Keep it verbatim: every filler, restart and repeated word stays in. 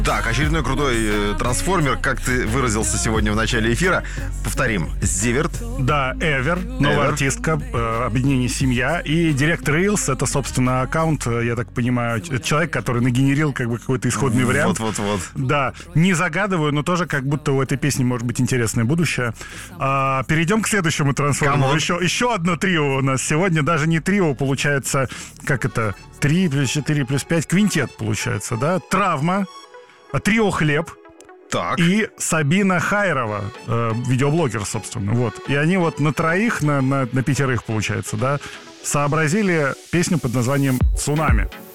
Так, очередной крутой э, трансформер, как ты выразился сегодня в начале эфира. Повторим, Зиверт. Да, Эвер, новая Ever. артистка, э, объединение «Семья». И директор Reels — это, собственно, аккаунт, э, я так понимаю, ч- человек, который нагенерил как бы какой-то исходный вариант. Вот-вот-вот. Да, не загадываю, но тоже как будто у этой песни может быть интересное будущее. А, перейдем к следующему трансформеру. Камон. Еще, еще одно трио у нас сегодня. Даже не трио, получается, как это, три плюс четыре плюс пять, квинтет получается, да? Травма, а, трио «Хлеб» Так. и Сабина Хайрова, э, видеоблогер, собственно. Вот. И они вот на троих, на, на, на пятерых, получается, да, сообразили песню под названием «Цунами».